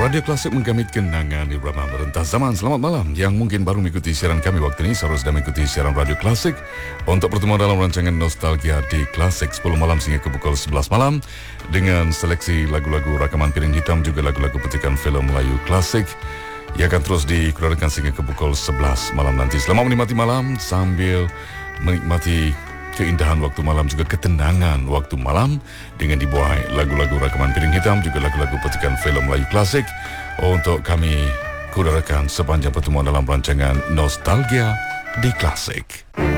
Radio Klasik menggamit kenangan irama merentas zaman. Selamat malam yang mungkin baru mengikuti siaran kami waktu ini. Seharusnya mengikuti siaran Radio Klasik untuk pertemuan dalam rancangan Nostalgia di Klasik 10 malam sehingga ke pukul 11 malam dengan seleksi lagu-lagu rakaman piring hitam juga lagu-lagu petikan filem Melayu klasik yang akan terus dikeluarkan sehingga ke pukul 11 malam nanti. Selamat menikmati malam sambil menikmati keindahan waktu malam juga ketenangan waktu malam dengan dibuai lagu-lagu rakaman piring hitam juga lagu-lagu petikan filem Melayu klasik untuk kami kudarakan sepanjang pertemuan dalam rancangan Nostalgia di Klasik.